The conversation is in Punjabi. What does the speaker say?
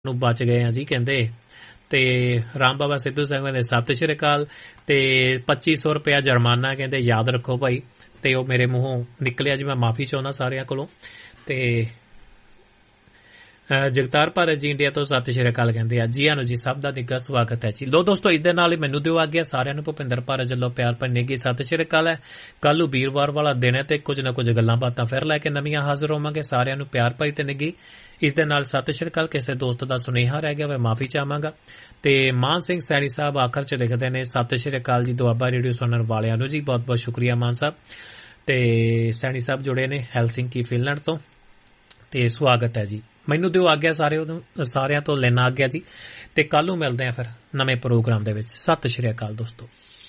ਨੂੰ ਬਚ ਗਏ ਆ ਜੀ ਕਹਿੰਦੇ। ਤੇ ਰਾਮ ਬਾਬਾ ਸਿੱਧੂ ਸਿੰਘ ਕਹਿੰਦੇ ਸਤਿ ਸ਼੍ਰੀ ਅਕਾਲ ਤੇ 2500 ਰੁਪਇਆ ਜੁਰਮਾਨਾ ਕਹਿੰਦੇ ਯਾਦ ਰੱਖੋ ਭਾਈ। ਤੇ ਉਹ ਮੇਰੇ ਮੂੰਹੋਂ ਨਿਕਲਿਆ ਜੀ, ਮੈਂ ਮਾਫੀ ਚਾਹੁੰਦਾ ਸਾਰਿਆਂ ਕੋਲੋਂ। ਤੇ ਜਗਤਾਰ ਭਾਰਤ ਜੀ ਇੰਡੀਆ ਤੋਂ ਸਤਿ ਸ਼੍ਰੀ ਅਕਾਲ ਕਹਿੰਦੇ ਆ ਜੀ। ਨੂੰ ਜੀ ਸਭ ਦਾ ਨਿੱਘਾ ਸਵਾਗਤ ਹੈ ਜੀ। ਲੋ ਦੋਸਤੋ ਇਹਦੇ ਨਾਲ ਹੀ ਮੈਨੂੰ ਦਿਓ ਆ ਗਿਆ ਸਾਰਿਆਂ ਨੂੰ ਭੁਪਿੰਦਰ ਭਾਰਤ ਵੱਲੋਂ ਪਿਆਰ ਭਰੀ ਨਿੱਘੀ ਸਤਿ ਸ਼੍ਰੀ ਅਕਾਲ ਹੈ। ਕੱਲ ਨੂੰ ਵੀਰਵਾਰ ਵਾਲਾ ਦਿਨ ਹੈ ਤੇ ਕੁਝ ਨਾ ਕੁਝ ਗੱਲਾਂ ਬਾਤਾਂ ਫਿਰ ਲੈ ਕੇ ਨਵੀਆਂ ਹਾਜ਼ਰ ਹੋਵਾਂਗੇ। ਸਾਰਿਆਂ ਨੂੰ ਪਿਆਰ ਭਰੀ ਤੇ ਨਿੱਘੀ ਇਸ ਦੇ ਨਾਲ ਸਤਿ ਸ਼੍ਰੀ ਅਕਾਲ। ਕਿਸੇ ਦੋਸਤ ਦਾ ਸੁਨੇਹਾ ਰਹਿ ਗਿਆ ਹੋਵੇ ਮਾਫੀ ਚਾਹਾਂਗਾ। ਤੇ ਮਾਨ ਸਿੰਘ ਸੈਣੀ ਸਾਹਿਬ ਆਖਰ ਚ ਲਿਖਦੇ ਨੇ ਸਤਿ ਸ਼੍ਰੀ ਅਕਾਲ ਜੀ ਦੁਆਬਾ ਰੇਡੀਓ ਸੁਣਨ ਵਾਲਿਆਂ ਨੂੰ ਜੀ, ਬਹੁਤ ਬਹੁਤ ਸ਼ੁਕਰੀਆ ਮਾਨ ਸਾਹਿਬ। ਤੇ ਸੈਣੀ ਸਾਹਿਬ ਜੁੜੇ ਨੇ ਹੈਲਸਿੰਕੀ ਫਿਨਲੈਂਡ ਤੋਂ ਤੇ ਸਵਾਗਤ ਹੈ ਜੀ। ਮੈਨੂੰ ਦਿਓ ਆਗਿਆ ਸਾਰਿਆਂ ਤੋਂ ਲੈਣਾ ਆਗਿਆ ਜੀ। ਤੇ ਕੱਲ ਨੂੰ ਮਿਲਦੇ ਆ ਫਿਰ ਨਵੇਂ ਪ੍ਰੋਗਰਾਮ ਦੇ ਵਿੱਚ। ਸਤਿ ਸ਼੍ਰੀ ਅਕਾਲ ਦੋਸਤੋ।